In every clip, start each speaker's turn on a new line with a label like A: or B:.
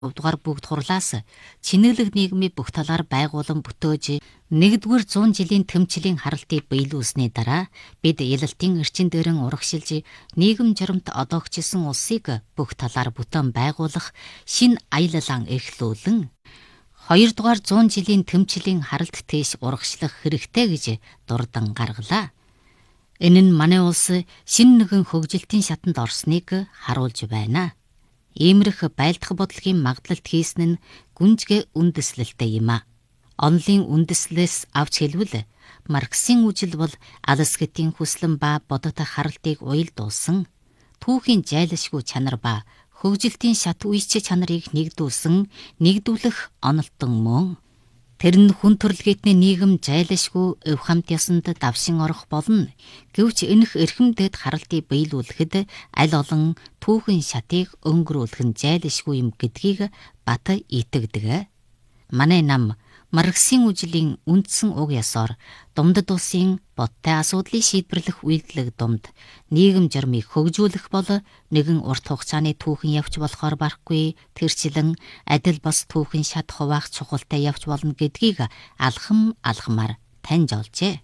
A: 3 дугаар бүгд хурлаас чинэлэг нийгмийн бүх талаар байгуулан бүтөөж 1-р 100 жилийн тэмцлийн харалтыг биелүүлсний дараа бид ялалтын эрчин дээрэн урагшилж нийгэм журамт одоогчилсан улсыг бүх талаар бүтээн байгуулах шин аялалаан эхлүүлэн 2-р 100 жилийн тэмцлийн харалт тийш урагшлах хэрэгтэй гэж дурдан гаргалаа. Энэ нь манай улс шинэ нэгэн хөгжилтийн шатанд орсныг харуулж байна. Иймэрх байлдах бодлогын магадлалт хийсэн нь гүнзгий үндэслэлтэй юм а. Онлын үндэслэлээс авч хэлбэл Марксийн үжил бол алс гэтийн хүслэн ба бодот харалтыг уялдуулсан түүхийн зайлшгүй чанар ба хөгжилтийн шат үеч чанарыг нэгдүүлэх онолтон мөн. Тэр нь хүн төрөлхтний нийгэм зайлшгүй өв хамт ёсонд давшин орох болно. Гэвч энэх эрхэмдэд харалтыг биелүүлэхэд аль олон түүхэн шатыг өнгөрүүлэх нь зайлшгүй юм гэдгийг бат итгэдэг. Манай нам Марксийн үжлийн үндсэн уг ёсоор Думдад улсын бодтой асуудлыг шийдвэрлэх үйлдэлэг думд нийгэм журмыг хөгжүүлэх бол нэгэн урт хугацааны түүхэн явж болохоор барахгүй тэрчлэн адил бас түүхэн шат хуваах чухалтай явж болно гэдгийг алхамаар таньж олжээ.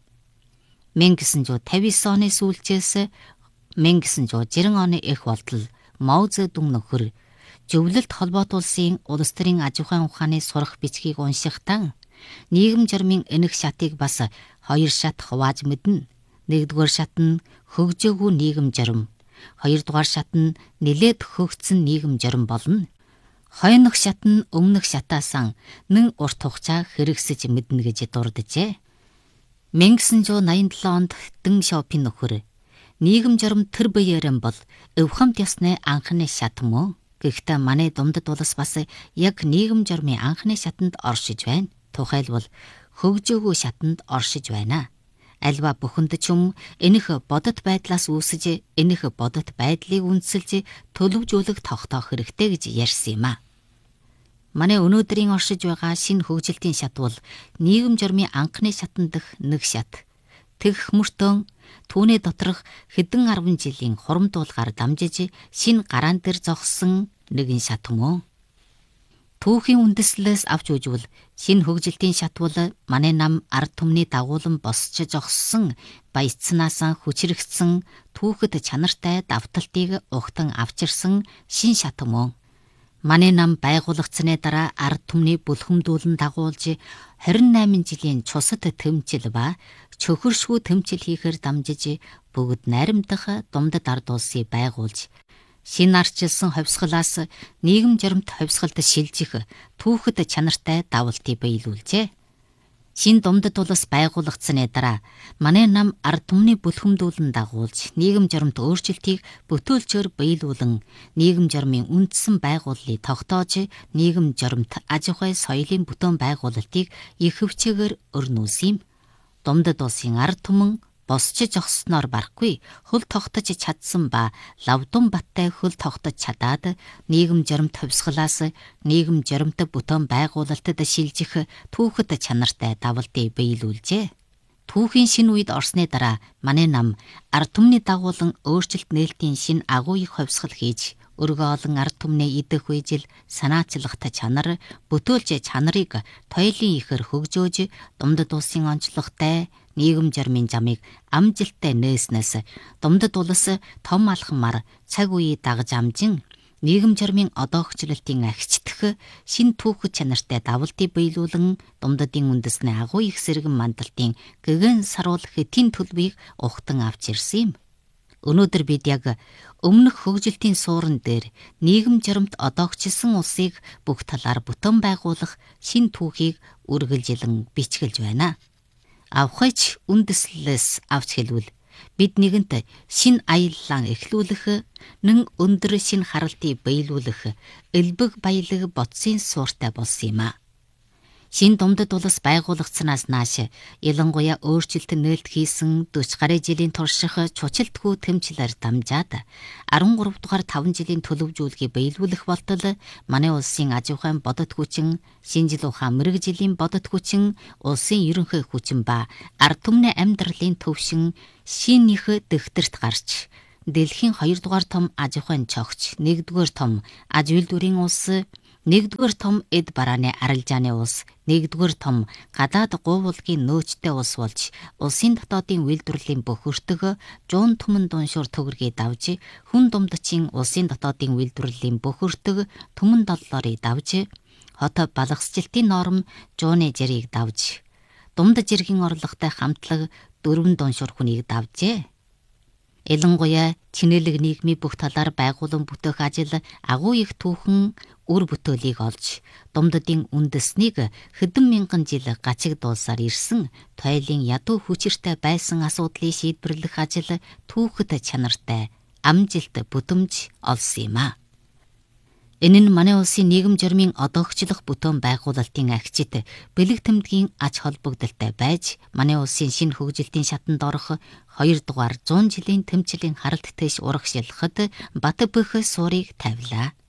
A: 1959 оны сүүлчээс 1990 оны эх болтол Мао Цзэдун нөхөр зөвлөлт холбоот улсын улс төрийн аж ахуйн ухааны сурах бичгийг уншихтаа нийгэм журмын энэх шатыг бас 2 шат хувааж мэднэ. 1-р шат нь хөгжөөгүй нийгэм журам, 2-р шат нь нилээд хөгжсөн нийгэм журам болно. Хойнох шат нь өмнөх шатаасан нэн урт хугацаа хэрэгсэж мэднэ гэж дурджээ. 1987 онд Дэн Шаопин нөхөр нийгэм журам тэр баяран бол өв хамт ёсны анхны шат мөн. Гэхдээ манай Думдад улс бас яг нийгэм журмын анхны шатанд оршиж байна. Тухайлбал хөгжөөгүй шатанд оршиж байна. Альва бүхэнд ч юм энэх бодит байдлаас үүсэж энэх бодит байдлыг үндсэлж төлөвжүүлэх тогтоох хэрэгтэй гэж ярьсан юм а. Манай өнөөдрийн оршиж байгаа шинэ хөгжилтийн шат бол нийгэм журмын анхны шатанд дэх нэг шат. Тэгэх мөртөө түүний доторх хэдэн 10 жилийн хурамдуулгаар дамжиж шинэ гараан дээр зогссон нэгэн шат мөн. Түүхийн үндэслэлээс авч үзвэл шинэ хөгжилтийн шат бол манай нам ард түмний дагуулan босч зогссон баяцснаасаа хүчрэгдсэн түүхэд чанартай давталтыг ухтан авчирсан шинэ шат мөн. Манай нам байгуулагдсаны дараа ард түмний бүлхэмдүүлэн дагуулж 28 жилийн цусад тэмцэл ба чөхөршгүй тэмцэл хийхээр дамжиж бүгд найрамдах Думдад ард улсыг байгуулж шинэ арчилсан ховсголоос нийгэм журамт ховсголд шилжих түүхэд чанартай давалтыг биелүүлжээ. Шинэ Думдад улс байгуулагдсаны дараа манай нам ард түмний бүлхэмдүүлэн дагуулж нийгэм журамт өөрчлөлтийг бүтөөлчөөр биелүүлэн нийгэм журмын үндсэн байгууллыг тогтоож нийгэм журамт аж ахуй соёлын бүтээн байгуулалтыг их хөвчөөр өрнүүлсэн юм. Думдад улсын ард түмэн босч зогссноор барахгүй хөл тогтож чадсан ба лавдун баттай хөл тогтож чадаад нийгэм журамт хөвсголоос нийгэм журамт бүтээн байгуулалтад шилжих түүхэд чанартай давалтыг биелүүлжээ. Түүхийн шинэ үед орсны дараа манай нам ард түмний дагуулan өөрчлөлт нээлтийн шинэ агуу их ховсгол хийж өргөө олон ард түмний идэх үежил санаачлахтай чанар бүтөөлж чанарыг тойлын ихэр хөгжөөж Думдад улсын онцлогтой нийгэм журмын замыг амжилттай нээснээс Думдад улс том алхмаар цаг үеийг дагаж амжин нийгэм журмын одоогчлолтын агчдах шин түүхэд чанартай давалтыг биелүүлэн Думдадын үндэсний агуу их сэргэн мандалтын гэгэн саруул хэтийн төлбийг ухтан авч ирсэн юм. Өнөөдөр бид яг өмнөх хөгжилтийн суурин дээр нийгэм журамт одоогчилсан улсыг бүх талаар бүтээн байгуулах шин түүхийг үргэлжилэн бичгэлж байна. Авахч үндэслэлээс авч хэлвэл бид нэгэнт шин аяллаан эхлүүлэх, нэн өндөр шин харалтыг биелүүлэх элбэг баялаг бодсын сууртай болсон юм а. Шинэ Думдад улс байгуулагдсанаас нааш ялангуяа өөрчлөлт нээлт хийсэн 40 гаруй жилийн турших чучилтгүй тэмцлэр дамжаад 13 дугаар 5 жилийн төлөвжүүлгийг биелүүлэх болтол манай улсын аж ахуйн бодит хүчин, шинжил ухаан мэрэгжлийн бодит хүчин, улсын ерөнхий хүчин ба ард түмний амьдралын төвшин шинийх дэвтэрт гарч дэлхийн 2 дугаар том аж ахуйн цогч, 1-р том аж үйлдвэрийн улс, Нэгдүгээр том эд барааны арилжааны улс, нэгдүгээр том гадаад гуйвуулгийн нөөцтэй улс болж, улсын дотоодын үйлдвэрлэлийн бүх өртөгөө жуун түмэн дуншуур төгрөгийг давж, хүн думдачийн улсын дотоодын үйлдвэрлэлийн бүх өртөг түмэн долларыг давж, хот балгасжилтын норм жууны жирийг давж, думд жиргэн орлоготой хамтлаг 4 дуншуур хүнийг давжээ. Ялангуяа чинэлэг нийгмийн бүх талаар байгуулан бүтээх ажил агуу их түүхэн үр бүтээлийг олж, думддын үндэснийг хэдэн мянган жил гачигдуулсаар ирсэн тойлын ядуу хүчиртэй байсан асуудлыг шийдвэрлэх ажил түүхэд чанартай амжилт бүтэмж олсон юм а. Энэ нь манай улсын нийгэм журмын одоогчлох бүтээн байгуулалтын агчид бэлэг тэмдгийн ач холбогдолтой байж, манай улсын шинэ хөгжилтийн шатанд орох 2 дугаар 100 жилийн тэмцлийн харалт тэш урагшилахад бат бөх суурийг тавилаа.